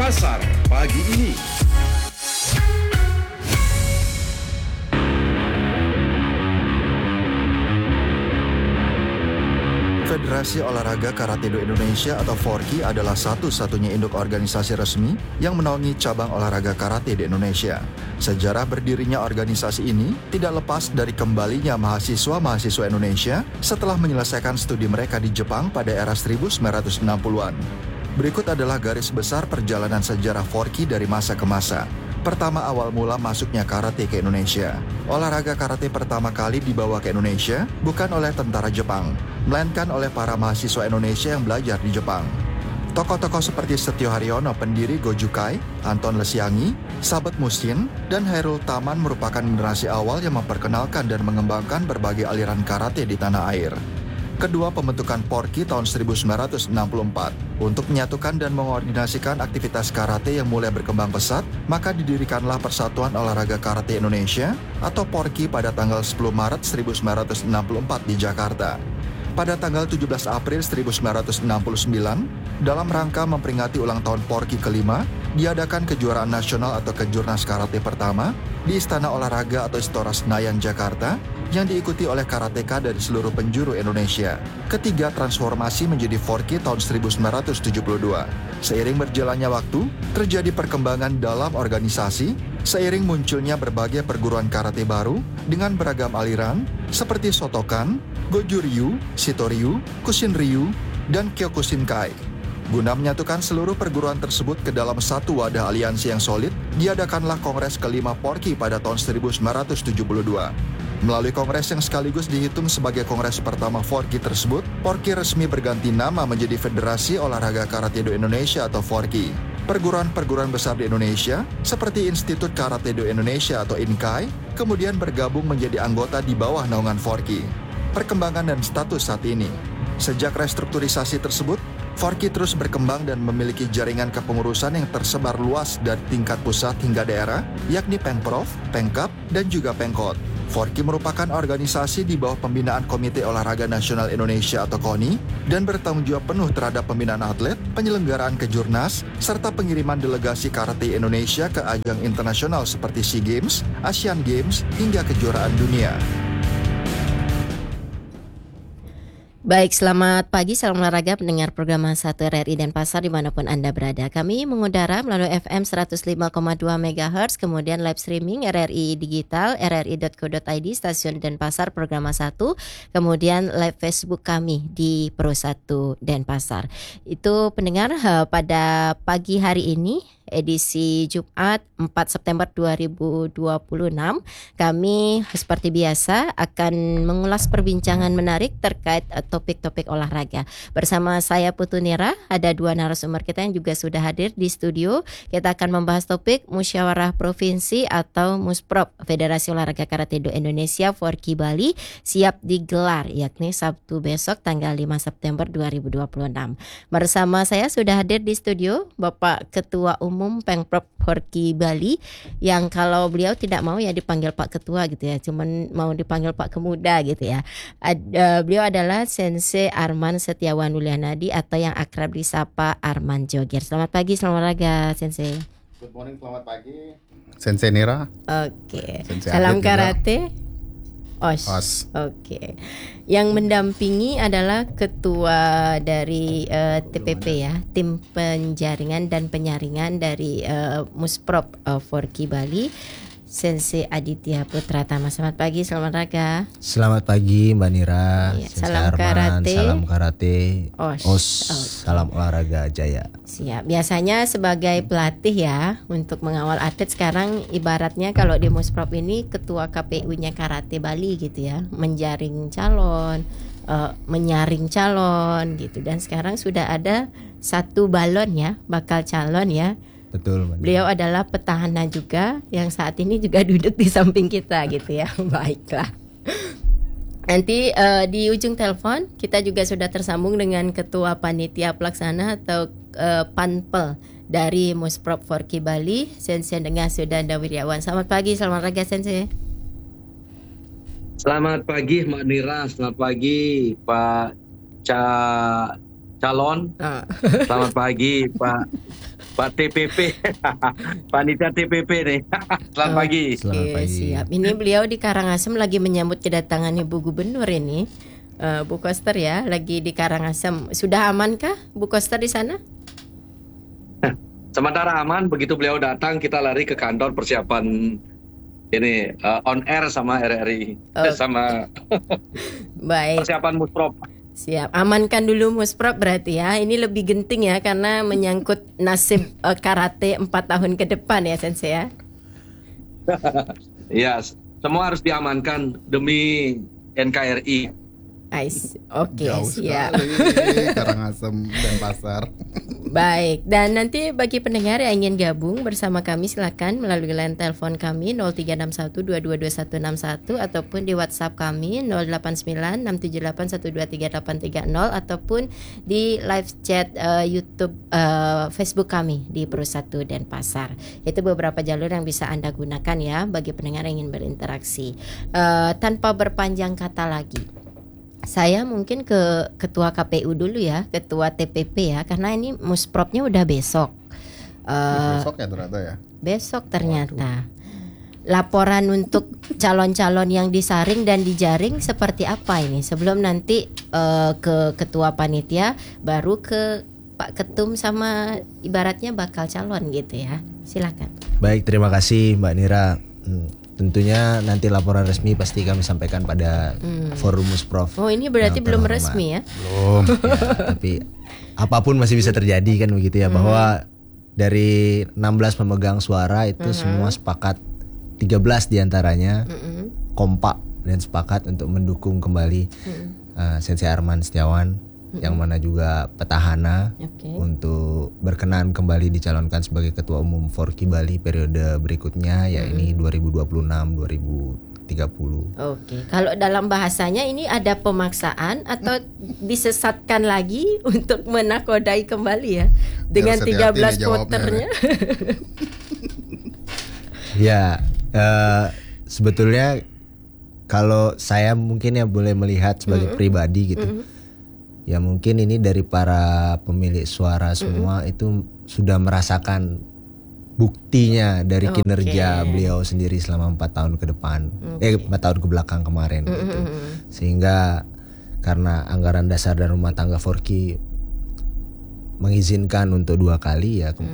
Denpasar pagi ini. Federasi Olahraga Karate-Do Indonesia atau FORKI adalah satu-satunya induk organisasi resmi yang menaungi cabang olahraga karate di Indonesia. Sejarah berdirinya organisasi ini tidak lepas dari kembalinya mahasiswa-mahasiswa Indonesia setelah menyelesaikan studi mereka di Jepang pada era 1960-an. Berikut adalah garis besar perjalanan sejarah FORKI dari masa ke masa. Pertama, awal mula masuknya karate ke Indonesia. Olahraga karate pertama kali dibawa ke Indonesia bukan oleh tentara Jepang, melainkan oleh para mahasiswa Indonesia yang belajar di Jepang. Tokoh-tokoh seperti Setio Haryono, pendiri Gojukai, Anton Lesiangi, Sabet Musin, dan Hairul Taman merupakan generasi awal yang memperkenalkan dan mengembangkan berbagai aliran karate di tanah air. Kedua, pembentukan FORKI tahun 1964 untuk menyatukan dan mengkoordinasikan aktivitas karate yang mulai berkembang pesat, maka didirikanlah Persatuan Olahraga Karate Indonesia atau FORKI pada tanggal 10 Maret 1964 di Jakarta. Pada tanggal 17 April 1969, dalam rangka memperingati ulang tahun FORKI kelima, diadakan kejuaraan nasional atau kejurnas karate pertama di Istana Olahraga atau Istora Senayan, Jakarta, yang diikuti oleh karateka dari seluruh penjuru Indonesia. Ketiga, transformasi menjadi FORKI tahun 1972. Seiring berjalannya waktu, terjadi perkembangan dalam organisasi, seiring munculnya berbagai perguruan karate baru dengan beragam aliran seperti Shotokan, Goju-Ryu, Shitoryu, Kushin-Ryu, dan Kyokushinkai. Guna menyatukan seluruh perguruan tersebut ke dalam satu wadah aliansi yang solid, diadakanlah Kongres kelima FORKI pada tahun 1972. Melalui kongres yang sekaligus dihitung sebagai kongres pertama FORKI tersebut, FORKI resmi berganti nama menjadi Federasi Olahraga Karate-Do Indonesia atau FORKI. Perguruan-perguruan besar di Indonesia, seperti Institut Karate-Do Indonesia atau INKAI, kemudian bergabung menjadi anggota di bawah naungan FORKI. Perkembangan dan status saat ini. Sejak restrukturisasi tersebut, FORKI terus berkembang dan memiliki jaringan kepengurusan yang tersebar luas dari tingkat pusat hingga daerah, yakni Pengprov, Pengkap, dan juga Pengkot. FORKI merupakan organisasi di bawah pembinaan Komite Olahraga Nasional Indonesia atau KONI dan bertanggung jawab penuh terhadap pembinaan atlet, penyelenggaraan kejurnas, serta pengiriman delegasi karate Indonesia ke ajang internasional seperti SEA Games, Asian Games, hingga kejuaraan dunia. Baik, selamat pagi, salam olahraga pendengar program 1 RRI Denpasar dimanapun Anda berada. Kami mengudara melalui FM 105,2 MHz, kemudian live streaming RRI Digital, rri.co.id, stasiun Denpasar program 1, kemudian live Facebook kami di Pro 1 Denpasar. Itu pendengar pada pagi hari ini, edisi Jumat 4 September 2026, kami seperti biasa akan mengulas perbincangan menarik terkait topik-topik olahraga. Bersama saya Putu Nira, ada dua narasumber kita yang juga sudah hadir di studio. Kita akan membahas topik Musyawarah Provinsi atau Musprop Federasi Olahraga Karate-Do Indonesia FORKI Bali siap digelar, yakni Sabtu besok tanggal 5 September 2026. Bersama saya sudah hadir di studio Bapak Ketua Umum Pengprov FORKI Bali, yang kalau beliau tidak mau ya dipanggil Pak Ketua gitu ya, cuman mau dipanggil Pak Kemuda gitu ya. Beliau adalah Sensei Arman Setiawan Ulyanadi atau yang akrab disapa Arman Joger. Selamat pagi, selamat olahraga Sensei. Good morning, selamat pagi Sensei Nira. Oke. Sensei Salam Adit karate. Os. Oke. Yang mendampingi adalah ketua dari TPP ya, tim penjaringan dan penyaringan dari Musprop FORKI Bali, Sensei Aditya Putra Tama. Selamat pagi, selamat olahraga. Selamat pagi Mbak Nira. Iya, Sensei salam Arman, karate. salam karate. Os. Salam olahraga jaya. Siap. Biasanya sebagai pelatih ya untuk mengawal atlet, sekarang ibaratnya kalau di Musprop ini ketua KPU-nya Karate Bali gitu ya, menjaring calon, menyaring calon gitu, dan sekarang sudah ada satu balon ya, bakal calon ya. Betul Mbak Nira. Beliau adalah petahana juga yang saat ini juga duduk di samping kita gitu ya. Baiklah. Nanti di ujung telepon kita juga sudah tersambung dengan Ketua Panitia Pelaksana atau Panpel dari Musprop FORKI Bali, Sensei Dengah Sudanda Wiryawan. Selamat pagi, selamat olahraga Sensei. Selamat pagi Mbak Nira, selamat pagi Pak calon. Selamat pagi Pak Pak TPP, panitia TPP nih. Selamat pagi. Selamat Oke, pagi. siap. Ini beliau di Karangasem lagi menyambut kedatangan Ibu Gubernur ini. Bu Koster ya, lagi di Karangasem. Sudah amankah Bu Koster di sana? Sementara aman, begitu beliau datang kita lari ke kantor persiapan ini on air sama RRI sama Baik, persiapan Musprop. siap. Amankan dulu Musprop berarti ya. Ini lebih genting ya karena menyangkut nasib karate 4 tahun ke depan ya Sensei ya. Ya, semua harus diamankan demi NKRI. Oke, Jauh siap. sekali Karangasem dan Pasar. Baik, dan nanti bagi pendengar yang ingin gabung bersama kami silakan melalui line telepon kami 0361222161 ataupun di WhatsApp kami 089678123830 ataupun di live chat YouTube Facebook kami di Perussatu Denpasar. Itu beberapa jalur yang bisa Anda gunakan ya bagi pendengar yang ingin berinteraksi. Tanpa berpanjang kata lagi, saya mungkin ke Ketua KPU dulu ya, Ketua TPP ya, karena ini Muspropnya udah besok. Besok ya ternyata ya. Besok ternyata. Laporan untuk calon-calon yang disaring dan dijaring seperti apa ini? Sebelum nanti ke Ketua Panitia, baru ke Pak Ketum sama ibaratnya bakal calon gitu ya. Silakan. Baik, terima kasih Mbak Nira. Tentunya nanti laporan resmi pasti kami sampaikan pada forum Musprov. Oh, ini berarti yang belum terhormat. resmi ya? Belum. Ya, tapi apapun masih bisa terjadi kan begitu ya, bahwa dari 16 pemegang suara itu semua sepakat, 13 diantaranya kompak dan sepakat untuk mendukung kembali Sensei Arman Setiawan, yang mana juga petahana Oke. untuk berkenan kembali dicalonkan sebagai Ketua Umum Forki Bali periode berikutnya, yakni 2026-2030. Oke, kalau dalam bahasanya ini ada pemaksaan atau disesatkan lagi untuk menakodai kembali ya dengan Harus hati-hati 13 nih jawabnya, voternya. Ya, sebetulnya kalau saya mungkin ya boleh melihat sebagai pribadi gitu. Ya mungkin ini dari para pemilik suara semua itu sudah merasakan buktinya dari kinerja beliau sendiri selama 4 tahun ke depan, 4 tahun ke belakang kemarin gitu. Sehingga karena anggaran dasar dan rumah tangga Forki mengizinkan untuk 2 kali ya,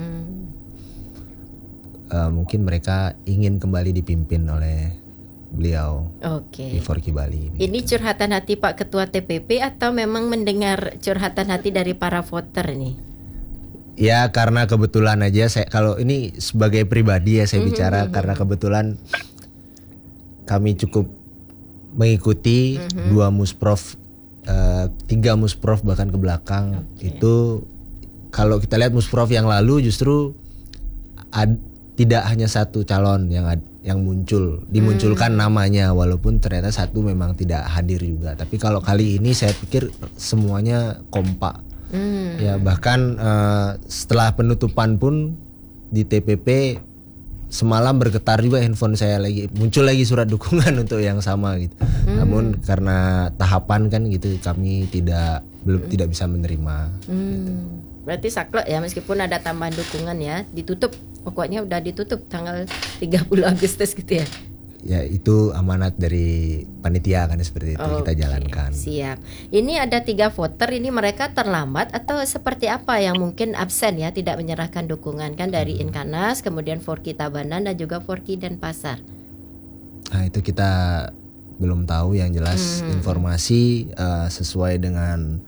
mungkin mereka ingin kembali dipimpin oleh beliau Oke. di Forki Bali. Ini curhatan hati Pak Ketua TPP atau memang mendengar curhatan hati dari para voter nih? Ya karena kebetulan aja saya, kalau ini sebagai pribadi ya saya bicara, karena kebetulan kami cukup mengikuti 2 Musprov, 3 Musprov bahkan ke belakang. Itu kalau kita lihat Musprov yang lalu justru tidak hanya satu calon yang dimunculkan namanya, walaupun ternyata satu memang tidak hadir juga. Tapi kalau kali ini saya pikir semuanya kompak. Ya bahkan setelah penutupan pun di TPP semalam bergetar juga handphone saya, muncul lagi surat dukungan untuk yang sama gitu. Namun karena tahapan kan gitu, kami tidak bisa menerima. Gitu. Berarti saklek ya, meskipun ada tambahan dukungan ya, ditutup. Pokoknya udah ditutup tanggal 30 Agustus gitu ya. Ya itu amanat dari panitia kan, seperti itu kita jalankan. Siap. Ini ada 3 voter, ini mereka terlambat atau seperti apa yang mungkin absen ya, tidak menyerahkan dukungan kan dari Inkanas, kemudian Forki Tabanan dan juga Forki Denpasar. Nah itu kita belum tahu, yang jelas informasi sesuai dengan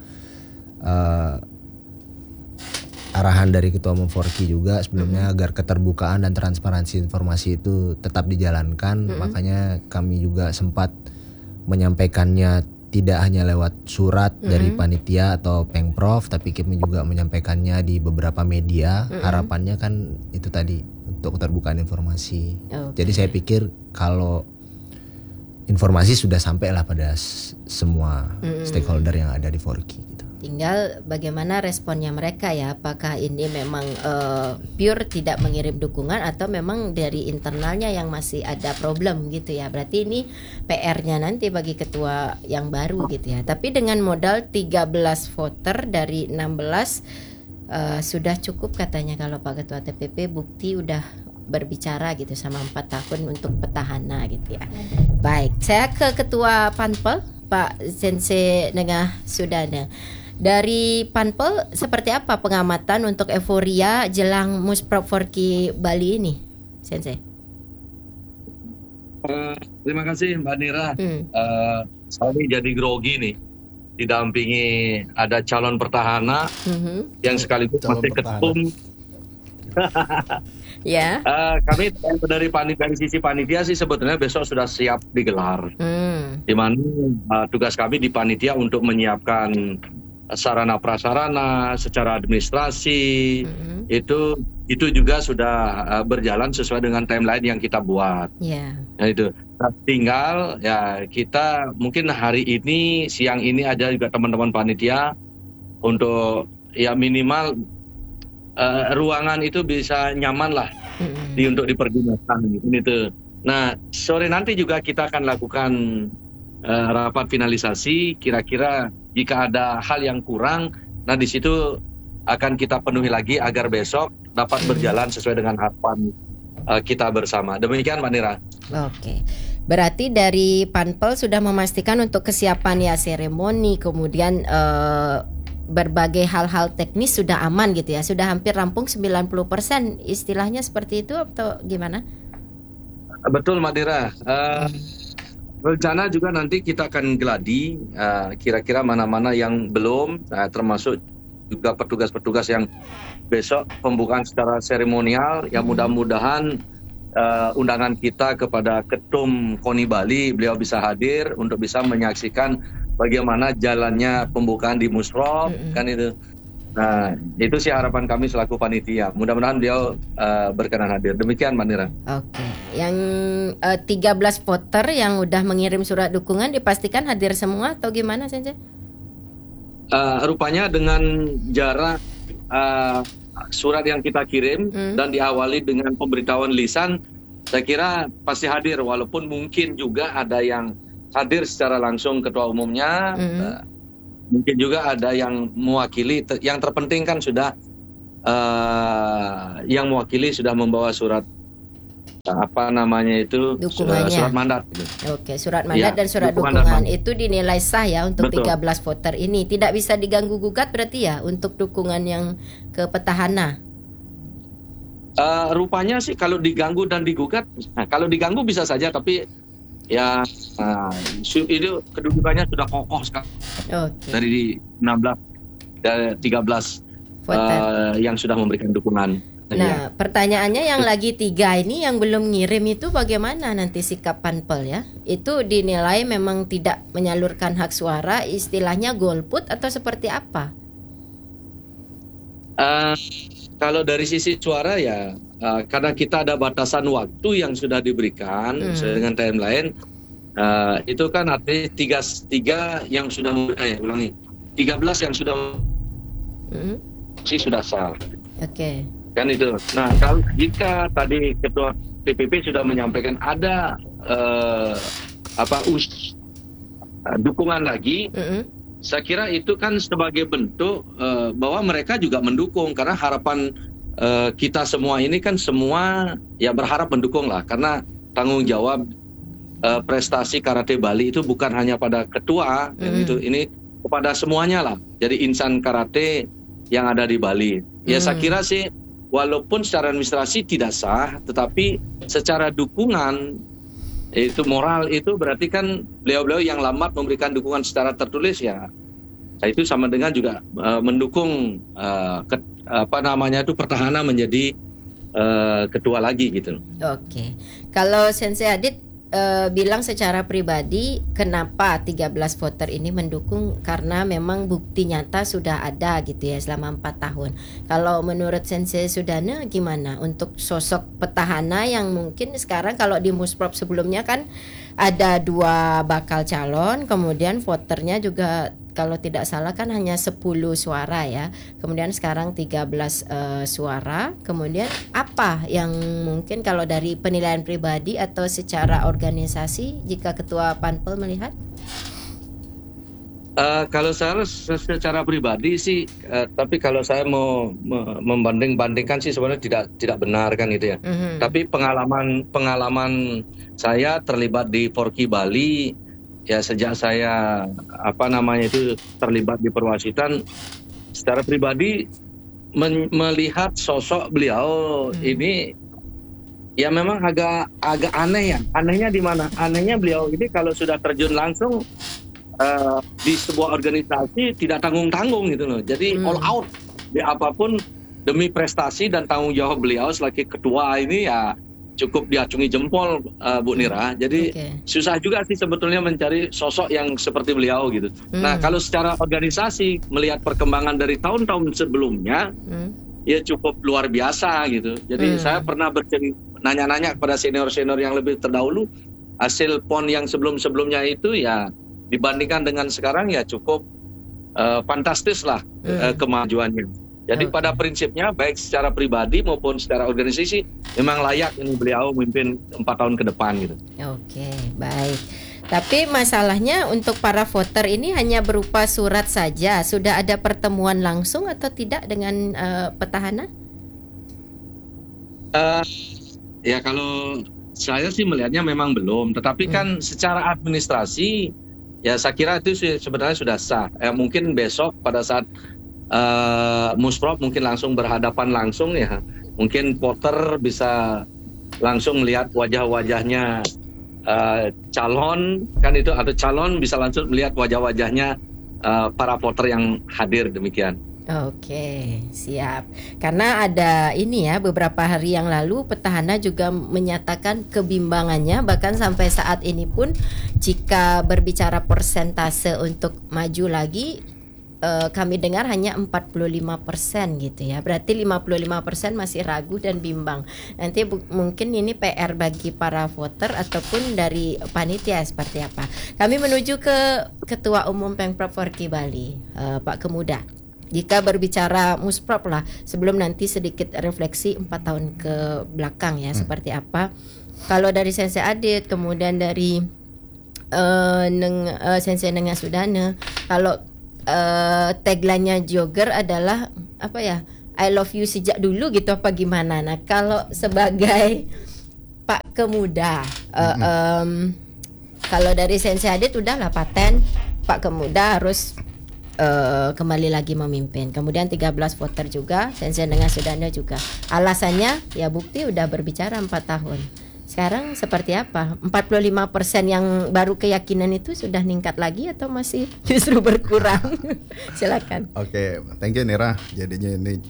arahan dari Ketua Umum Forki juga sebelumnya agar keterbukaan dan transparansi informasi itu tetap dijalankan. Makanya kami juga sempat menyampaikannya tidak hanya lewat surat dari panitia atau Pengprov, tapi kami juga menyampaikannya di beberapa media. Harapannya kan itu tadi, untuk keterbukaan informasi. Jadi saya pikir kalau informasi sudah sampailah pada semua stakeholder yang ada di Forki gitu. Tinggal bagaimana responnya mereka ya, apakah ini memang pure tidak mengirim dukungan atau memang dari internalnya yang masih ada problem gitu ya. Berarti ini PR-nya nanti bagi ketua yang baru gitu ya. Tapi dengan modal 13 voter dari 16 sudah cukup katanya kalau Pak Ketua TPP bukti udah berbicara gitu sama 4 tahun untuk petahana gitu ya. Baik, saya ke Ketua Panpel Pak Sensei Nengah Sudana. Dari Panpel seperti apa pengamatan untuk euforia jelang Musprov Forky Bali ini, Sensei? Terima kasih Mbak Nira. Saya jadi grogi nih, didampingi ada calon petahana yang sekaligus masih ketum. Ya. Kami dari sisi panitia sih sebetulnya besok sudah siap digelar. Di mana tugas kami di panitia untuk menyiapkan sarana prasarana secara administrasi itu juga sudah berjalan sesuai dengan timeline yang kita buat. Nah, itu tinggal ya kita mungkin hari ini siang ini ada juga teman-teman panitia untuk ya minimal ruangan itu bisa nyaman lah untuk dipergunakan gitu. Nah sore nanti juga kita akan lakukan rapat finalisasi, kira-kira jika ada hal yang kurang, nah di situ akan kita penuhi lagi agar besok dapat berjalan sesuai dengan harapan kita bersama. Demikian Mbak Nira. Oke. Berarti dari Panpel sudah memastikan untuk kesiapan ya seremoni, kemudian berbagai hal-hal teknis sudah aman gitu ya. Sudah hampir rampung 90%, istilahnya seperti itu atau gimana? Betul Mbak Nira. Rencana juga nanti kita akan geladi kira-kira mana-mana yang belum, termasuk juga petugas-petugas yang besok pembukaan secara seremonial, yang mudah-mudahan undangan kita kepada Ketum KONI Bali, beliau bisa hadir untuk bisa menyaksikan bagaimana jalannya pembukaan di Musprov, kan itu. Nah, itu sih harapan kami selaku panitia. Mudah-mudahan beliau berkenan hadir. Demikian Mbak Nira. Oke. Yang 13 voter yang udah mengirim surat dukungan dipastikan hadir semua atau gimana Sensei? Rupanya dengan jarak surat yang kita kirim dan diawali dengan pemberitahuan lisan, saya kira pasti hadir, walaupun mungkin juga ada yang hadir secara langsung ketua umumnya, mungkin juga ada yang mewakili. Yang terpenting kan sudah yang mewakili sudah membawa surat surat mandat gitu. Oke, surat mandat dan surat dukungan itu dinilai sah ya untuk 13 voter ini. Tidak bisa diganggu gugat berarti ya untuk dukungan yang ke petahana. Rupanya sih kalau diganggu dan digugat, kalau diganggu bisa saja, tapi ya itu kedudukannya sudah kokoh sekali. Dari 16 dan 13 yang sudah memberikan dukungan. Nah, pertanyaannya yang lagi 3 ini yang belum ngirim itu bagaimana nanti sikap Panpel ya? Itu dinilai memang tidak menyalurkan hak suara, istilahnya golput atau seperti apa? Kalau dari sisi suara ya, karena kita ada batasan waktu yang sudah diberikan sesuai dengan timeline, itu kan artinya 3 yang sudah 13 yang sudah sudah sah. Oke. Kan itu. Nah, kalau jika tadi Ketua TPP sudah menyampaikan ada dukungan lagi, saya kira itu kan sebagai bentuk bahwa mereka juga mendukung, karena harapan kita semua ini kan semua ya berharap mendukung lah, karena tanggung jawab prestasi Karate Bali itu bukan hanya pada ketua, ini kepada semuanya lah. Jadi insan karate yang ada di Bali. Ya saya kira sih walaupun secara administrasi tidak sah, tetapi secara dukungan itu moral itu berarti kan beliau-beliau yang lambat memberikan dukungan secara tertulis ya. Nah, itu sama dengan juga mendukung petahana menjadi ketua lagi gitu. Oke. Kalau Sensei Adit bilang secara pribadi kenapa 13 voter ini mendukung, karena memang bukti nyata sudah ada gitu ya selama 4 tahun. Kalau menurut Sensei Sudana gimana untuk sosok petahana yang mungkin sekarang kalau di Musprov sebelumnya kan ada 2 bakal calon, kemudian voternya juga kalau tidak salah kan hanya 10 suara ya. Kemudian sekarang 13 suara. Kemudian apa yang mungkin kalau dari penilaian pribadi atau secara organisasi jika Ketua Panpel melihat? Kalau saya secara pribadi sih, tapi kalau saya mau membanding-bandingkan sih sebenarnya tidak benar kan itu ya. Tapi pengalaman saya terlibat di Forky Bali ya sejak saya terlibat di perwasitan, secara pribadi melihat sosok beliau ini ya memang agak aneh ya. Anehnya di mana? Anehnya beliau ini kalau sudah terjun langsung di sebuah organisasi tidak tanggung-tanggung gitu loh. Jadi all out di apapun demi prestasi dan tanggung jawab beliau sebagai ketua ini ya cukup diacungi jempol, Bu Nira. Jadi susah juga sih sebetulnya mencari sosok yang seperti beliau gitu. Nah kalau secara organisasi melihat perkembangan dari tahun-tahun sebelumnya ya cukup luar biasa gitu. Jadi saya pernah nanya-nanya kepada senior-senior yang lebih terdahulu, hasil PON yang sebelum-sebelumnya itu ya dibandingkan dengan sekarang ya cukup fantastis lah kemajuannya. Jadi pada prinsipnya baik secara pribadi maupun secara organisasi memang layak ini beliau memimpin 4 tahun ke depan gitu. Oke, baik. Tapi masalahnya untuk para voter ini hanya berupa surat saja. Sudah ada pertemuan langsung atau tidak dengan petahana? Ya kalau saya sih melihatnya memang belum. Tetapi kan secara administrasi ya saya kira itu sebenarnya sudah sah. Mungkin besok pada saat Musprov mungkin langsung berhadapan langsung ya. Mungkin voter bisa langsung melihat wajah-wajahnya calon kan itu, atau calon bisa langsung melihat wajah-wajahnya para voter yang hadir demikian. Oke, siap. Karena ada ini ya, beberapa hari yang lalu petahana juga menyatakan kebimbangannya, bahkan sampai saat ini pun jika berbicara persentase untuk maju lagi, kami dengar hanya 45% gitu ya. Berarti 55% masih ragu dan bimbang. Nanti mungkin ini PR bagi para voter ataupun dari panitia seperti apa. Kami menuju ke Ketua Umum Pemprov Forky Bali, Pak Kemuda. Jika berbicara Musprov lah, sebelum nanti sedikit refleksi 4 tahun ke belakang ya, seperti apa. Kalau dari Sensei Adit, kemudian dari Sensei Nengah Sudana, kalau tagline-nya Jogger adalah apa ya, I love you sejak dulu gitu apa gimana. Nah kalau sebagai Pak Kemuda, kalau dari Sensei Adit udahlah paten, Pak Kemuda harus kembali lagi memimpin. Kemudian 13 voter juga, Sensei Nengah Sudana juga. Alasannya ya bukti udah berbicara 4 tahun. Sekarang seperti apa? 45% yang baru keyakinan itu sudah meningkat lagi atau masih justru berkurang? Silakan. Oke, thank you Nira. Jadinya ini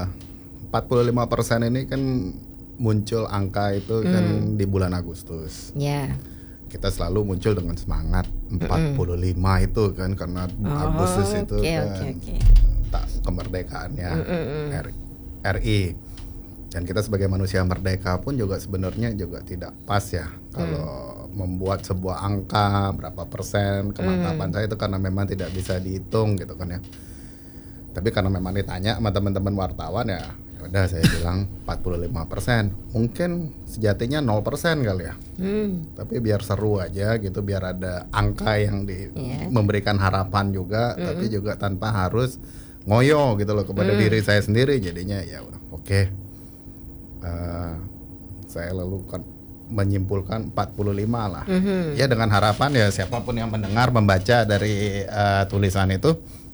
45% ini kan muncul angka itu kan di bulan Agustus. Ya. Kita selalu muncul dengan semangat 45 itu kan, karena Agustus itu tak kemerdekaannya RI. Dan kita sebagai manusia merdeka pun juga sebenarnya juga tidak pas ya kalau membuat sebuah angka berapa persen kemantapan saya itu, karena memang tidak bisa dihitung gitu kan ya. Tapi karena memang ditanya sama teman-teman wartawan ya udah saya bilang 45%. Mungkin sejatinya 0% kali ya. Tapi biar seru aja gitu, biar ada angka yang memberikan harapan juga, tapi juga tanpa harus ngoyo gitu loh kepada diri saya sendiri. Jadinya ya oke. Saya lalu menyimpulkan 45 lah. Ya dengan harapan ya siapapun yang mendengar membaca dari tulisan itu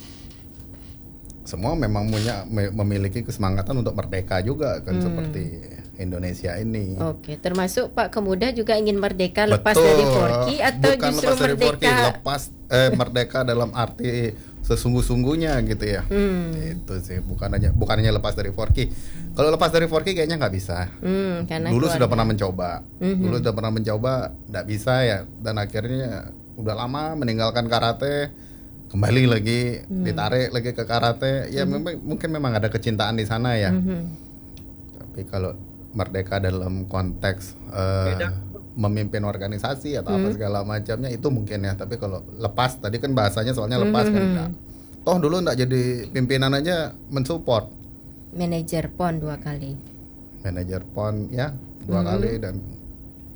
semua memang memiliki kesemangatan untuk merdeka juga kan, seperti Indonesia ini. Oke, termasuk Pak Kemuda juga ingin merdeka lepas dari Forky atau bukan justru lepas dari merdeka? Forky, lepas merdeka dalam arti sesungguh-sungguhnya gitu ya. Itu sih, bukan hanya lepas dari Forky. Kalau lepas dari Forky kayaknya nggak bisa. Dulu sudah pernah mencoba. Dulu sudah pernah mencoba, nggak bisa ya. Dan akhirnya udah lama meninggalkan karate, kembali lagi ditarik lagi ke karate. Ya mungkin memang ada kecintaan di sana ya. Tapi kalau merdeka dalam konteks memimpin organisasi atau apa segala macamnya itu mungkin ya. Tapi kalau lepas, tadi kan bahasanya soalnya lepas kan enggak. Toh dulu enggak jadi pimpinan aja mensupport. Manajer PON 2 kali. Manajer PON ya 2 kali, dan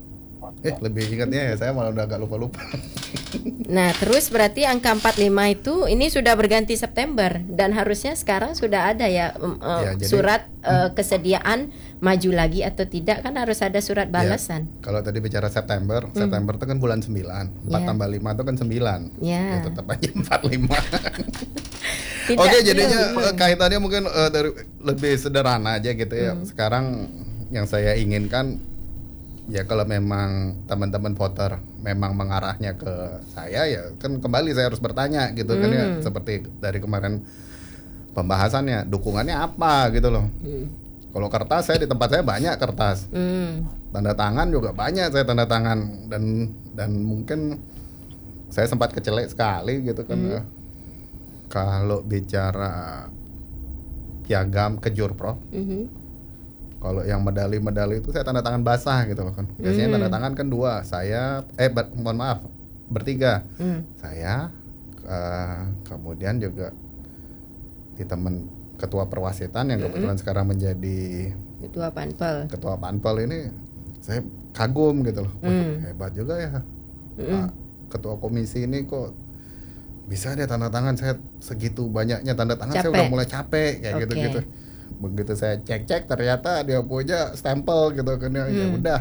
Lebih ingatnya ya, saya malah udah agak lupa-lupa. Nah, terus berarti angka 45 itu ini sudah berganti September dan harusnya sekarang sudah ada ya, jadi, surat kesediaan maju lagi atau tidak, kan harus ada surat balasan. Ya, kalau tadi bicara September itu kan bulan 9. 4 tambah 5 itu kan 9. Ya, tetap aja 45. Oke, jadinya kaitannya mungkin dari lebih sederhana aja gitu ya. Sekarang yang saya inginkan ya, kalau memang teman-teman voter memang mengarahnya ke saya, ya kan kembali saya harus bertanya gitu kan ya, seperti dari kemarin pembahasannya, dukungannya apa gitu loh. Kalau kertas, saya di tempat saya banyak kertas. Tanda tangan juga banyak saya tanda tangan, dan mungkin saya sempat kecelek sekali gitu kan. Kalau bicara piagam kejur, Prof. Kalau yang medali itu saya tanda tangan basah gitu kan. Biasanya tanda tangan kan 2, saya mohon maaf, bertiga. Saya kemudian juga di teman ketua perwasitan yang kebetulan sekarang menjadi ketua Panpel ini, saya kagum gitu loh. Hebat juga ya. Ketua komisi ini kok bisa dia tanda tangan, saya segitu banyaknya tanda tangan, saya udah mulai capek kayak gitu-gitu. Begitu saya cek ternyata dia punya stempel gitu kan, ya udah.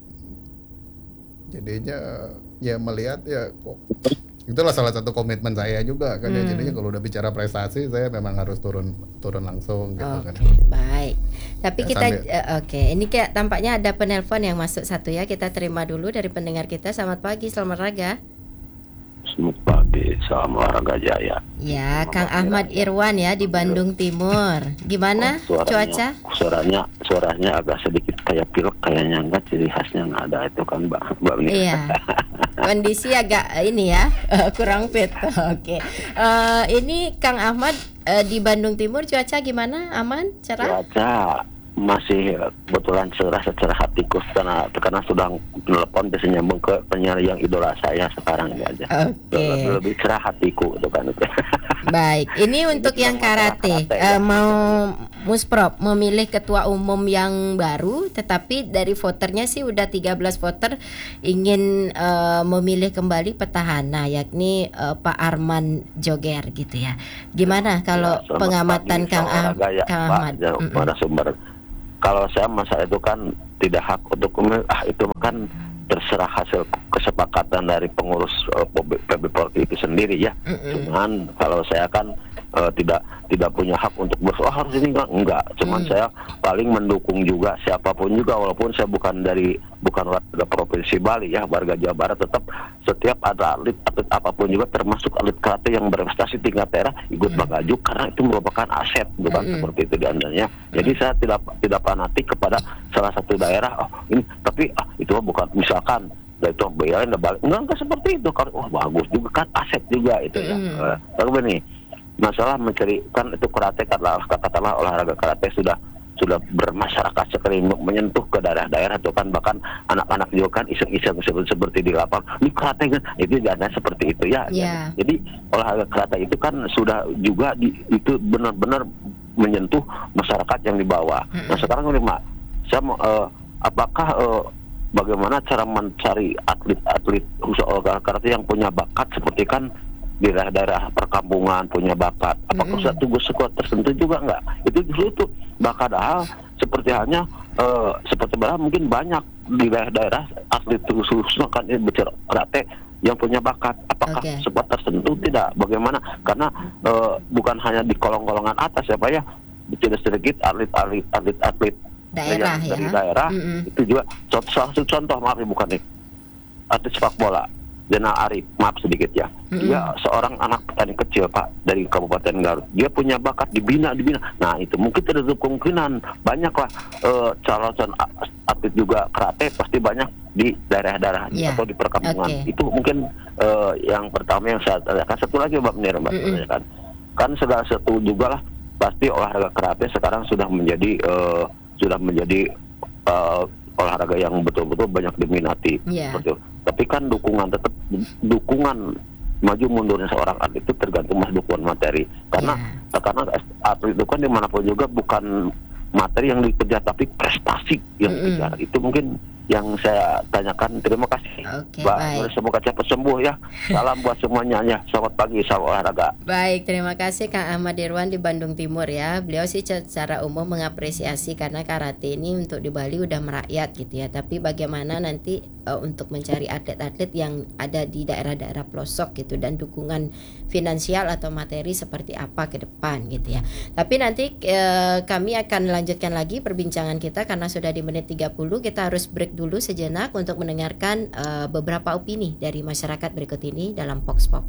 Jadinya ya melihat ya kok itulah salah satu komitmen saya juga kan ya. Jadinya kalau udah bicara prestasi, saya memang harus turun langsung gitu kan. Baik. Tapi ya, kita ini kayak tampaknya ada penelpon yang masuk satu ya. Kita terima dulu dari pendengar kita. Selamat pagi, selamat olahraga. Selamat pagi, salam olahraga Jaya. Ya, Kang Ahmad Irwan ya di Bandung Timur. Gimana cuaca? Suaranya agak sedikit kayak pilek kayaknya, enggak, ciri khasnya nggak ada itu kan, Mbak. Iya. Kondisi agak ini ya, kurang fit. Oke. Ini Kang Ahmad di Bandung Timur cuaca gimana? Aman? Cerah? Cuaca masih kebetulan cerah hatiku karena sudah telepon, bisa nyambung ke penyiar yang idola saya sekarang ini aja. Lebih cerah hatiku itu kan. Baik, ini untuk yang karate mau Musprop memilih ketua umum yang baru, tetapi dari voternya sih udah 13 voter ingin memilih kembali petahana, yakni Pak Arman Joger gitu ya. Gimana kalau pengamatan Kang Ahmad? Sumber. Kalau saya masa itu kan tidak hak untuk itu kan terserah hasil kesepakatan dari pengurus PB Polri itu sendiri ya. Cuman kalau saya kan tidak punya hak untuk harus ini enggak. Cuman saya paling mendukung juga siapapun juga, walaupun saya bukan warga provinsi Bali ya, warga Jawa Barat, tetap setiap ada atlet apapun juga, termasuk atlet karate yang berprestasi tingkat daerah ikut mengaju karena itu merupakan aset, bukan seperti itu diandalnya. Jadi saya tidak fanatik kepada salah satu daerah. Ini tapi itu bukan misalkan itu bayarin balik, enggak seperti itu kan. Bagus juga kan, aset juga itu ya. Lalu begini, masalah mencari kan itu karate, katakanlah olahraga karate sudah bermasyarakat sekali menyentuh ke daerah-daerah itu kan, bahkan anak-anak juga kan iseng-iseng seperti di lapangan ini karate kan, itu jangan seperti itu ya. Jadi olahraga karate itu kan sudah juga itu benar-benar menyentuh masyarakat yang di bawah. Nah sekarang ini Mak, saya mau apakah bagaimana cara mencari atlet khusus olahraga karate yang punya bakat seperti kan di daerah perkampungan punya bakat, apakah satu sekuat tertentu juga enggak? Itu justru itu bakat hal seperti halnya seperti mungkin banyak di daerah atlet khususnya kan bicara karate yang punya bakat, apakah sekuat tertentu tidak? Bagaimana? Karena bukan hanya di kolong-kolongan atas ya Pak ya, sedikit atlet daerah dari daerah itu juga contoh maaf bukan nih atlet sepak bola Zainal Arif, maaf sedikit ya. Dia seorang anak petani kecil Pak dari Kabupaten Garut. Dia punya bakat dibina. Nah itu mungkin terdapat kemungkinan banyaklah calon atlet juga karate pasti banyak di daerah-daerah atau di perkampungan. Itu mungkin yang pertama yang saya tanyakan. Satu lagi Mbak Nir, kan segala satu juga lah pasti olahraga karate sekarang sudah menjadi olahraga yang betul-betul banyak diminati. Betul. Tapi kan dukungan maju mundurnya seorang atlet itu tergantung dukungan materi. Karena atlet itu kan dimanapun juga bukan materi yang dikejar, tapi prestasi yang dikejar. Itu mungkin yang saya tanyakan. Terima kasih, Oke, Mbak. baik. Semoga cepat sembuh ya. Salam buat semuanya ya. Selamat pagi, salam olahraga. Baik, terima kasih Kang Ahmad Irwan di Bandung Timur ya. Beliau sih secara umum mengapresiasi karena karate ini untuk di Bali udah merakyat gitu ya. Tapi bagaimana nanti untuk mencari atlet-atlet yang ada di daerah-daerah pelosok gitu, dan dukungan finansial atau materi seperti apa ke depan gitu ya. Tapi nanti kami akan lanjutkan lagi perbincangan kita karena sudah di menit 30. Kita harus break dulu sejenak untuk mendengarkan beberapa opini dari masyarakat berikut ini dalam Vox Pop.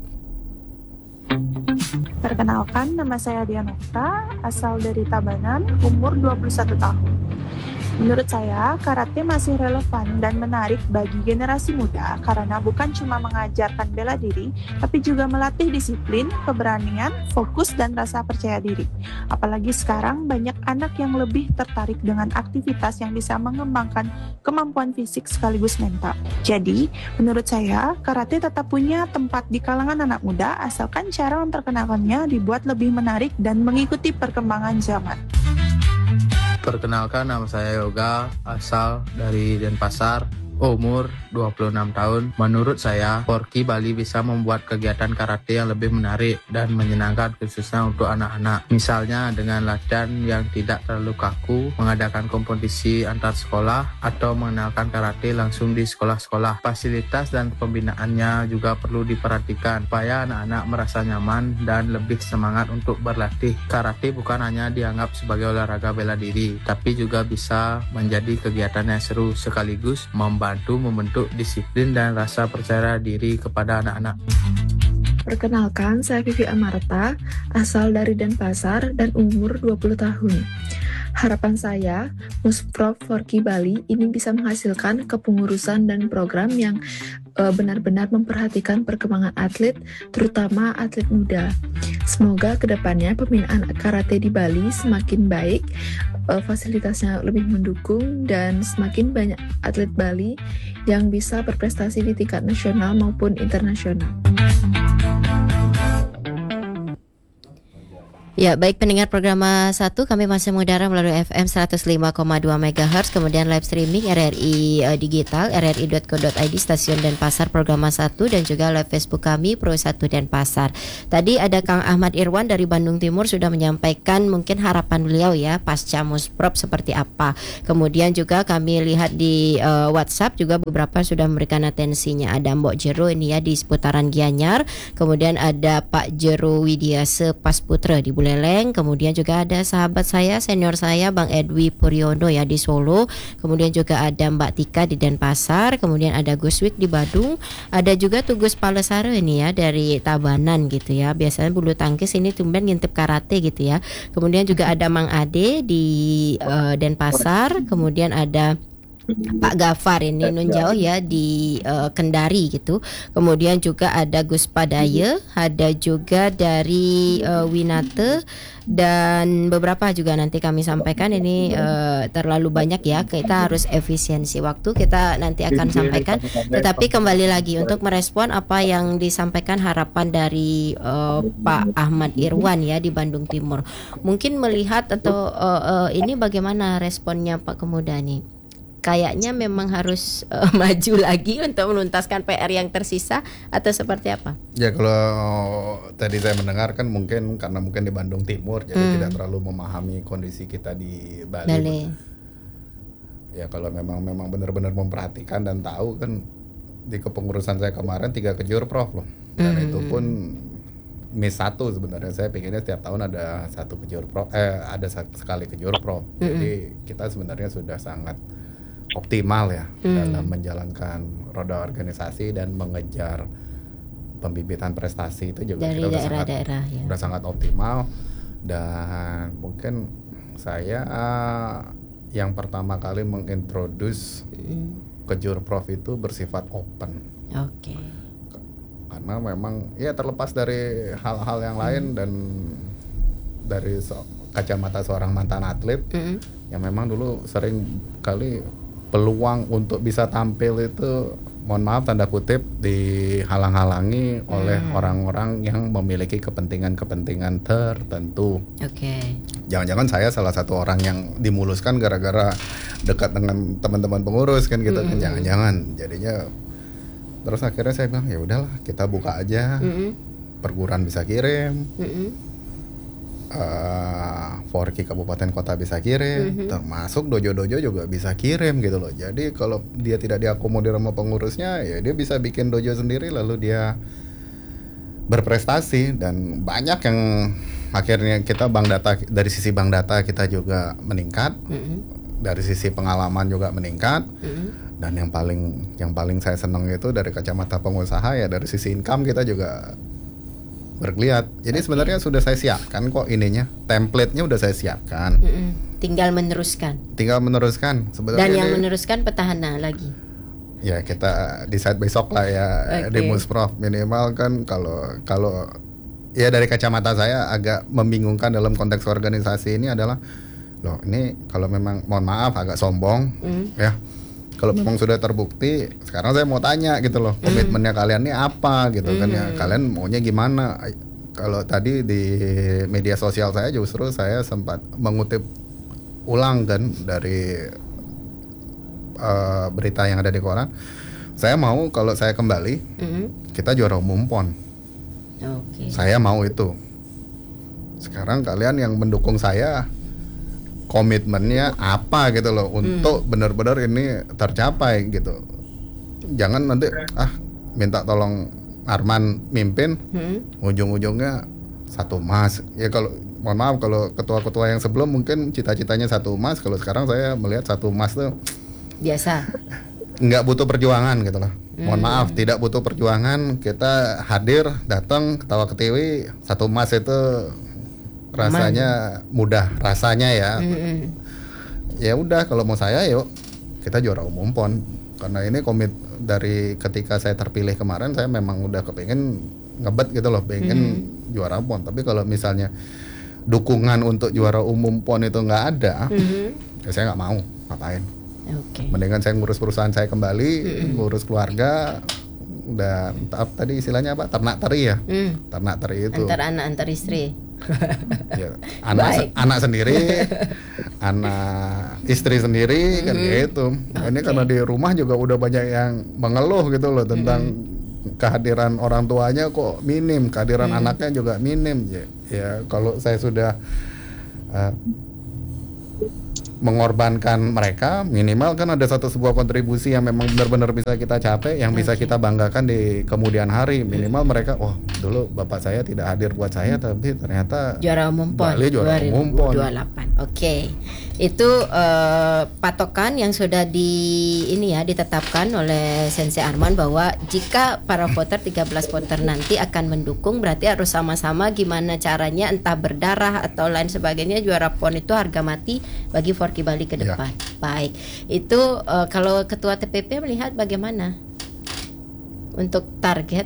Perkenalkan, nama saya Dianova, asal dari Tabanan, umur 21 tahun. Menurut saya, karate masih relevan dan menarik bagi generasi muda karena bukan cuma mengajarkan bela diri, tapi juga melatih disiplin, keberanian, fokus, dan rasa percaya diri. Apalagi sekarang banyak anak yang lebih tertarik dengan aktivitas yang bisa mengembangkan kemampuan fisik sekaligus mental. Jadi, menurut saya, karate tetap punya tempat di kalangan anak muda asalkan cara memperkenalkannya dibuat lebih menarik dan mengikuti perkembangan zaman. Perkenalkan, nama saya Yoga, asal dari Denpasar, umur 26 tahun. Menurut saya, Forky Bali bisa membuat kegiatan karate yang lebih menarik dan menyenangkan khususnya untuk anak-anak. Misalnya dengan latihan yang tidak terlalu kaku, mengadakan kompetisi antar sekolah, atau mengenalkan karate langsung di sekolah-sekolah. Fasilitas dan pembinaannya juga perlu diperhatikan supaya anak-anak merasa nyaman dan lebih semangat untuk berlatih. Karate bukan hanya dianggap sebagai olahraga bela diri, tapi juga bisa menjadi kegiatan yang seru sekaligus membantu membentuk disiplin dan rasa percaya diri kepada anak-anak. Perkenalkan, saya Vivi Amarta, asal dari Denpasar dan umur 20 tahun. Harapan saya, Musprov Forky Bali ini bisa menghasilkan kepengurusan dan program yang benar-benar memperhatikan perkembangan atlet, terutama atlet muda. Semoga kedepannya pembinaan karate di Bali semakin baik, fasilitasnya lebih mendukung, dan semakin banyak atlet Bali yang bisa berprestasi di tingkat nasional maupun internasional. Ya, baik pendengar program 1, kami masih mengudara melalui FM 105,2 MHz, kemudian live streaming RRI Digital, rri.co.id, stasiun Denpasar program 1, dan juga live Facebook kami Pro 1 Denpasar. Tadi ada Kang Ahmad Irwan dari Bandung Timur sudah menyampaikan mungkin harapan beliau ya pasca Musprov seperti apa. Kemudian juga kami lihat di WhatsApp juga beberapa sudah memberikan atensinya. Ada Mbok Jero ini ya di seputaran Gianyar, kemudian ada Pak Jero Widiase Pasputra di Buleleng, kemudian juga ada sahabat saya, senior saya Bang Edwi Puryono ya di Solo, kemudian juga ada Mbak Tika di Denpasar, kemudian ada Guswik di Badung, ada juga Tugus Palesara ini ya dari Tabanan gitu ya, biasanya bulu tangkis ini tumben ngintip karate gitu ya, kemudian juga ada Mang Ade di Denpasar, kemudian ada Pak Gafar ini nun jauh ya di Kendari gitu. Kemudian juga ada Gus Padaya, ada juga dari Winate, dan beberapa juga nanti kami sampaikan. Ini terlalu banyak ya, kita harus efisiensi waktu, kita nanti akan sampaikan. Tetapi kembali lagi untuk merespon apa yang disampaikan harapan dari Pak Ahmad Irwan ya di Bandung Timur. Mungkin melihat atau ini bagaimana responnya Pak Kemuda nih? Kayaknya memang harus maju lagi untuk menuntaskan PR yang tersisa atau seperti apa? Ya kalau tadi saya mendengar kan mungkin karena mungkin di Bandung Timur jadi tidak terlalu memahami kondisi kita di Bali. Ya kalau memang benar-benar memperhatikan dan tahu kan di kepengurusan saya kemarin 3 kejur Prof loh. Dan itu pun miss 1 sebenarnya, saya pikirnya setiap tahun ada 1 kejur Prof, ada sekali kejur Prof. Jadi kita sebenarnya sudah sangat optimal ya dalam menjalankan roda organisasi dan mengejar pembibitan prestasi itu juga dari kita udah sangat optimal. Dan mungkin saya yang pertama kali mengintroduce kejur Prof itu bersifat open. Oke. Karena memang ya terlepas dari hal-hal yang lain dan dari kacamata seorang mantan atlet yang memang dulu sering kali peluang untuk bisa tampil itu, mohon maaf tanda kutip, dihalang-halangi oleh orang-orang yang memiliki kepentingan-kepentingan tertentu. Oke. Jangan-jangan saya salah satu orang yang dimuluskan gara-gara dekat dengan teman-teman pengurus kan gitu kan, jangan-jangan jadinya. Terus akhirnya saya bilang ya udahlah kita buka aja, perguruan bisa kirim, Forky kabupaten kota bisa kirim, termasuk dojo-dojo juga bisa kirim gitu loh. Jadi kalau dia tidak diakomodir sama pengurusnya, ya dia bisa bikin dojo sendiri lalu dia berprestasi. Dan banyak yang akhirnya kita bank data, dari sisi bank data kita juga meningkat, dari sisi pengalaman juga meningkat. Dan yang paling saya senang itu dari kacamata pengusaha ya, dari sisi income kita juga bergeliat. Jadi sebenarnya sudah saya siapkan kok ininya, template-nya udah saya siapkan. Tinggal meneruskan sebenarnya. Dan yang meneruskan petahana lagi. Ya kita decide besok lah ya, di Musprof minimal kan. Kalau ya dari kacamata saya agak membingungkan dalam konteks organisasi ini adalah, loh ini kalau memang mohon maaf agak sombong ya. Kalau memang sudah terbukti, sekarang saya mau tanya gitu loh, komitmennya kalian ini apa gitu kan ya, kalian maunya gimana? Kalau tadi di media sosial saya justru saya sempat mengutip ulang kan dari berita yang ada di koran. Saya mau kalau saya kembali, kita juara umum PON. Saya mau itu. Sekarang kalian yang mendukung saya, komitmennya apa gitu loh, untuk benar-benar ini tercapai gitu. Jangan nanti minta tolong Arman mimpin, ujung-ujungnya 1 emas. Ya kalau mohon maaf kalau ketua-ketua yang sebelum mungkin cita-citanya 1 emas, kalau sekarang saya melihat 1 emas tuh biasa. Nggak butuh perjuangan gitu loh. Mohon maaf, tidak butuh perjuangan. Kita hadir, datang, ketawa ketiwi, 1 emas itu rasanya mudah rasanya ya. Ya udah kalau mau saya yuk kita juara umum PON, karena ini komit dari ketika saya terpilih kemarin, saya memang udah kepengin ngebet gitu loh, pengen juara PON. Tapi kalau misalnya dukungan untuk juara umum PON itu nggak ada, ya saya nggak mau, ngapain. Mendingan saya ngurus perusahaan saya kembali, ngurus keluarga. Udah tadi istilahnya apa, ternak teri ya, ternak teri itu antar anak antar istri. Ya, anak sendiri, anak istri sendiri kan gitu. Ini karena di rumah juga udah banyak yang mengeluh gitu loh tentang kehadiran orang tuanya kok minim, kehadiran anaknya juga minim. Ya kalau saya sudah mengorbankan mereka, minimal kan ada sebuah kontribusi yang memang benar-benar bisa kita capai, yang bisa kita banggakan di kemudian hari. Minimal mereka, wah dulu bapak saya tidak hadir buat saya, tapi ternyata juara umum PON 2028. Itu patokan yang sudah ditetapkan oleh Sensei Arman, bahwa jika para voter 13 voter nanti akan mendukung, berarti harus sama-sama gimana caranya, entah berdarah atau lain sebagainya, juara PON itu harga mati bagi Forky Bali ke depan. Baik, itu kalau Ketua TPP melihat bagaimana untuk target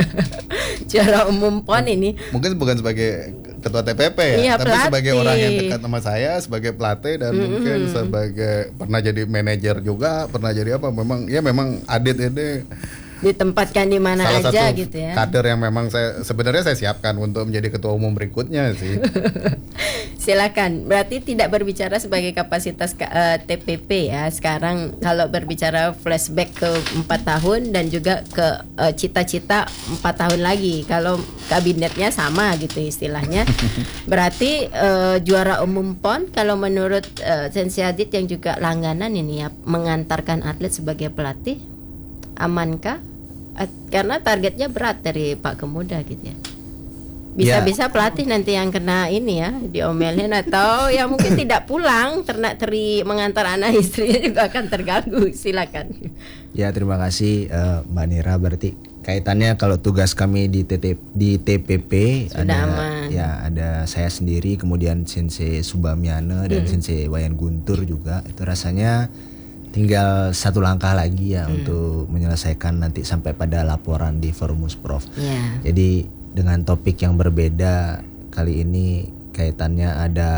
juara umum PON ini? Mungkin bukan sebagai Ketua TPP ya, tapi pelatih. Sebagai orang yang dekat sama saya, sebagai pelatih dan mungkin sebagai pernah jadi manajer juga, pernah jadi apa, memang Adit ini ditempatkan di mana salah aja satu gitu ya. Kader yang memang saya siapkan untuk menjadi ketua umum berikutnya sih. Silakan. Berarti tidak berbicara sebagai kapasitas TPP ya. Sekarang kalau berbicara flashback ke 4 tahun dan juga ke cita-cita 4 tahun lagi. Kalau kabinetnya sama gitu istilahnya. Berarti juara umum PON kalau menurut Sensei Adit yang juga langganan ini ya, mengantarkan atlet sebagai pelatih, amankah? Karena targetnya berat dari Pak Kemuda gitu ya. Bisa-bisa pelatih nanti yang kena ini ya, diomelin, atau ya mungkin tidak pulang, ternak teri mengantar anak istrinya juga akan terganggu. Silakan. Ya, terima kasih Mbak Nira. Berarti kaitannya kalau tugas kami di TPP sudah aman. Ya, ada saya sendiri, kemudian Sensei Subamiana dan Sensei Wayan Guntur juga. Itu rasanya tinggal 1 langkah lagi ya untuk menyelesaikan nanti sampai pada laporan di Forum Musprof. Jadi dengan topik yang berbeda kali ini, kaitannya ada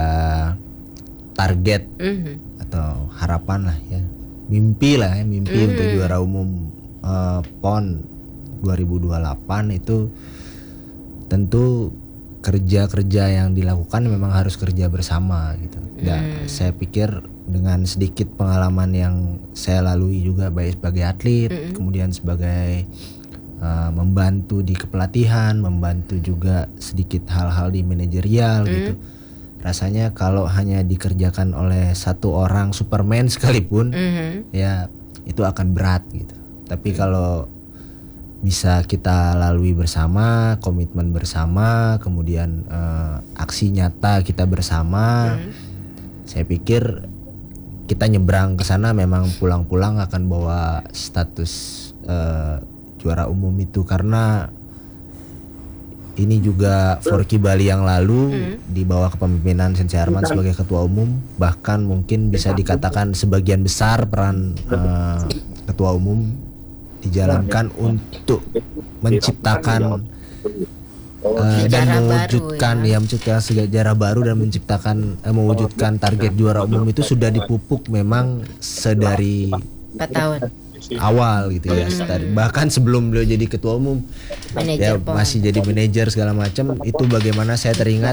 target atau harapan lah ya, mimpi untuk juara umum PON 2028 itu tentu kerja yang dilakukan memang harus kerja bersama gitu. Dan saya pikir dengan sedikit pengalaman yang saya lalui juga baik sebagai atlet, kemudian sebagai membantu di kepelatihan, membantu juga sedikit hal-hal di manajerial gitu. Rasanya kalau hanya dikerjakan oleh satu orang Superman sekalipun, ya itu akan berat gitu. Tapi kalau bisa kita lalui bersama, komitmen bersama, kemudian aksi nyata kita bersama, saya pikir kita nyebrang ke sana memang pulang-pulang akan bawa status juara umum itu, karena ini juga Forky Bali yang lalu di bawah kepemimpinan Sensei Arman sebagai ketua umum, bahkan mungkin bisa dikatakan sebagian besar peran ketua umum dijalankan untuk menciptakan dan mewujudkan menciptakan sejarah baru dan menciptakan mewujudkan target juara umum itu sudah dipupuk memang sedari 4 tahun awal gitu ya. Bahkan sebelum beliau jadi ketua umum ya masih jadi manajer segala macam. Itu bagaimana saya teringat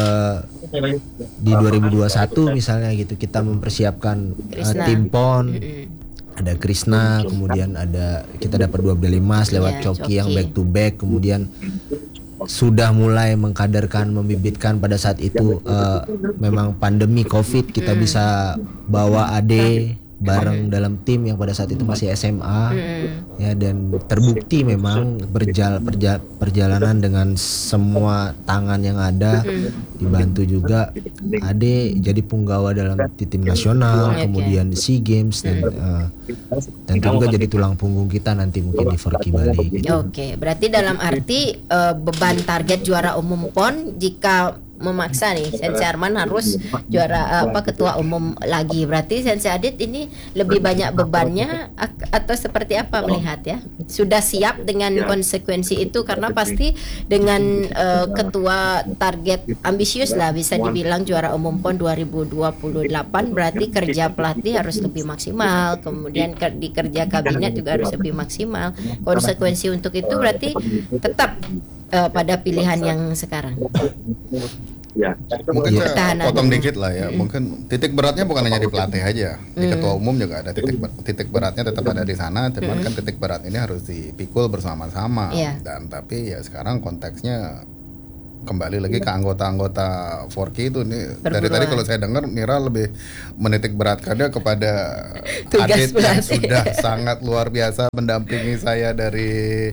di 2021 misalnya gitu, kita mempersiapkan tim PON, ada Krishna, kemudian ada kita dapat 2 medali emas lewat Coki yang back to back, kemudian sudah mulai mengkaderkan, membibitkan pada saat itu memang pandemi COVID, kita bisa bawa Ade bareng dalam tim yang pada saat itu masih SMA ya, dan terbukti memang perjalanan dengan semua tangan yang ada, dibantu juga Ade jadi punggawa dalam tim nasional, kemudian di SEA Games, dan itu juga jadi tulang punggung kita nanti mungkin di Forky Bali gitu. Oke, berarti dalam arti beban target juara umum PON jika memaksa nih Sensei Arman harus juara ketua umum lagi, berarti Sensei Adit ini lebih banyak bebannya atau seperti apa melihat ya? Sudah siap dengan konsekuensi itu, karena pasti dengan ketua target ambisius lah bisa dibilang juara umum PON 2028, berarti kerja pelatih harus lebih maksimal, kemudian di kerja kabinet juga harus lebih maksimal. Konsekuensi untuk itu berarti tetap pada pilihan yang sekarang. Ya, mungkin saya potong dikit lah ya. Mungkin titik beratnya bukan hanya di pelatih aja, di ketua umum juga ada titik beratnya tetap ada di sana. Cuman kan titik berat ini harus dipikul bersama-sama. Dan tapi ya sekarang konteksnya kembali lagi ke anggota-anggota Forky itu nih. Dari tadi kalau saya dengar Mira lebih menitik beratkannya kepada Adit yang sudah sangat luar biasa mendampingi saya dari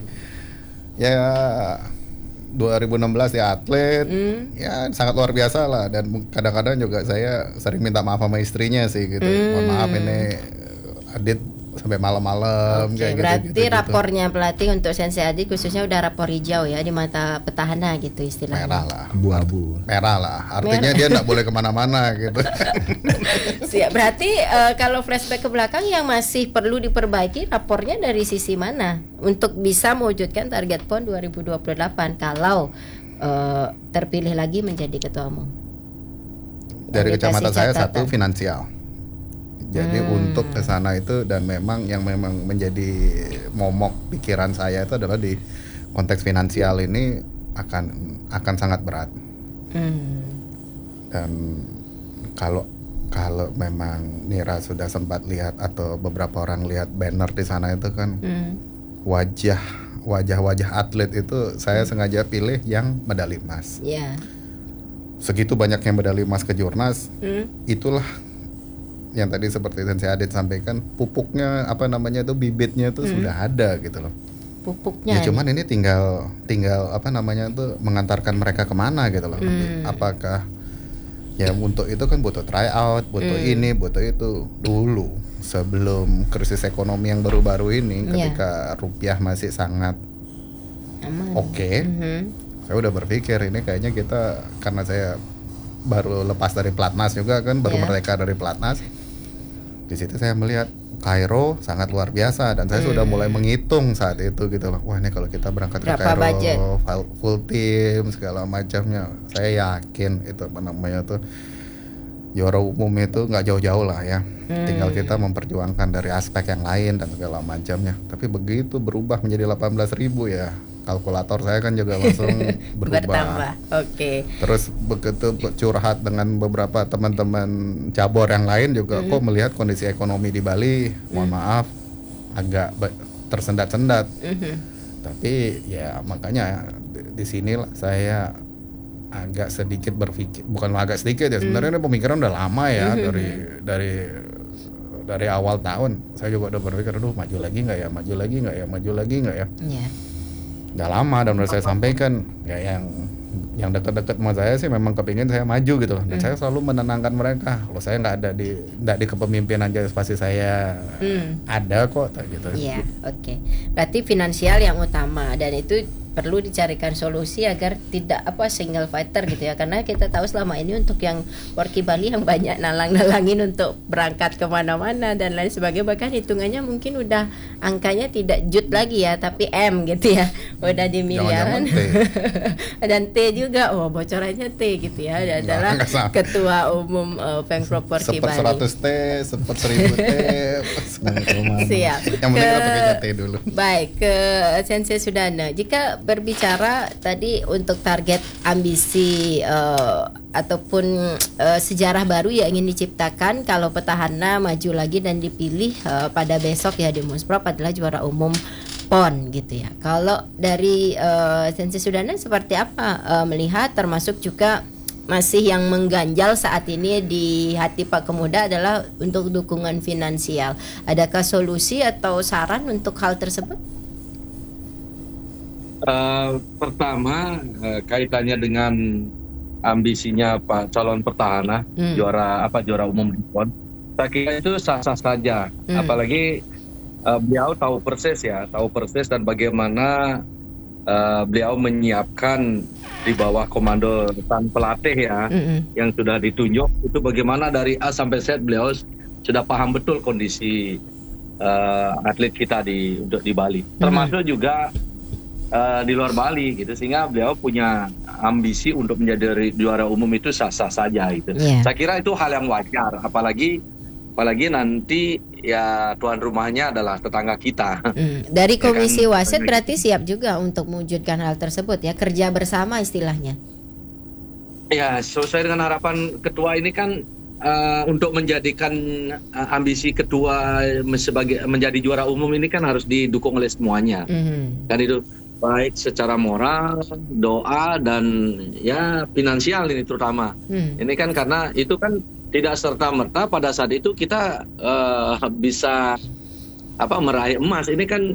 2016 ya atlet, ya sangat luar biasa lah, dan kadang-kadang juga saya sering minta maaf sama istrinya sih gitu. Mohon maaf ini Adit sampai malam-malam kayak berarti gitu. Berarti rapornya pelatih untuk Sensei Adit khususnya udah rapor hijau ya di mata petahana gitu istilahnya. Merah lah, abu-abu. Merah lah, artinya dia nggak boleh kemana-mana gitu. Siap, berarti kalau flashback ke belakang yang masih perlu diperbaiki rapornya dari sisi mana untuk bisa mewujudkan target PON 2028 kalau terpilih lagi menjadi ketua umum? Dari kacamata saya satu finansial. Jadi untuk ke sana itu, dan memang yang memang menjadi momok pikiran saya itu adalah di konteks finansial ini akan sangat berat. Dan kalau memang Nira sudah sempat lihat atau beberapa orang lihat banner di sana itu kan wajah atlet itu saya sengaja pilih yang medali emas. Segitu banyaknya medali emas kejurnas, itulah yang tadi seperti Sensei Adit sampaikan, pupuknya bibitnya itu sudah ada gitu loh. Pupuknya. Ya cuman ini tinggal mengantarkan mereka kemana gitu loh. Apakah ya untuk itu kan butuh tryout, butuh ini, butuh itu dulu sebelum krisis ekonomi yang baru-baru ini, ketika rupiah masih sangat oke. Saya udah berpikir ini kayaknya kita, karena saya baru lepas dari Platnas juga kan, baru merdeka dari Platnas. Di situ saya melihat Kairo sangat luar biasa, dan saya sudah mulai menghitung saat itu gitu loh. Wah, ini kalau kita berangkat ke Kairo full tim segala macamnya, saya yakin itu juara umum itu nggak jauh-jauh lah ya. Tinggal kita memperjuangkan dari aspek yang lain dan segala macamnya. Tapi begitu berubah menjadi 18.000 ya, kalkulator saya kan juga langsung berubah. Bertambah. Oke. Terus begitu curhat dengan beberapa teman-teman cabur yang lain juga, kok melihat kondisi ekonomi di Bali, mohon maaf, agak tersendat-sendat. Tapi ya makanya di sinilah saya agak sedikit berpikir, bukan agak sedikit ya, sebenarnya pemikiran udah lama ya, dari awal tahun saya juga udah berpikir, aduh maju lagi nggak ya. Yeah. Udah lama, dan udah saya sampaikan ya, yang dekat-dekat sama saya sih memang kepingin saya maju gitu loh. Dan saya selalu menenangkan mereka, kalau saya nggak di kepemimpinan, aja pasti saya ada kok gitu. Iya, oke. Berarti finansial yang utama, dan itu perlu dicarikan solusi agar tidak single fighter gitu ya, karena kita tahu selama ini untuk yang Forky Bali yang banyak nalang-nalangin untuk berangkat kemana-mana dan lain sebagainya, bahkan hitungannya mungkin udah angkanya tidak jut lagi ya, tapi M gitu ya, udah di miliaran. Dan T juga, bocorannya T gitu ya, adalah ketua umum Pemprov Forky Bali. 100 T, 1000 T. Siap. Yang penting kita pakai T dulu. Baik, ke Sensei Sudana. Jika berbicara tadi untuk target ambisi ataupun sejarah baru yang ingin diciptakan kalau petahana maju lagi dan dipilih pada besok ya di Musprov adalah juara umum PON gitu ya. Kalau dari Sensei Sudana seperti apa melihat, termasuk juga masih yang mengganjal saat ini di hati Pak Kemuda adalah untuk dukungan finansial. Adakah solusi atau saran untuk hal tersebut? Pertama, kaitannya dengan ambisinya Pak calon petahana juara umum di PON, saya kira itu sah-sah saja. Apalagi beliau tahu persis dan bagaimana beliau menyiapkan di bawah komando sang pelatih ya, yang sudah ditunjuk itu bagaimana dari A sampai Z beliau sudah paham betul kondisi atlet kita di Bali, termasuk juga di luar Bali gitu, sehingga beliau punya ambisi untuk menjadi juara umum itu sah-sah saja gitu. Saya kira itu hal yang wajar, apalagi nanti ya tuan rumahnya adalah tetangga kita. Dari komisi wasit berarti siap juga untuk mewujudkan hal tersebut ya, kerja bersama istilahnya. Ya, sesuai dengan harapan ketua ini kan untuk menjadikan ambisi ketua sebagai menjadi juara umum ini kan harus didukung oleh semuanya. Kan itu baik secara moral, doa, dan ya finansial ini terutama. Ini kan karena itu kan tidak serta-merta pada saat itu kita bisa meraih emas. Ini kan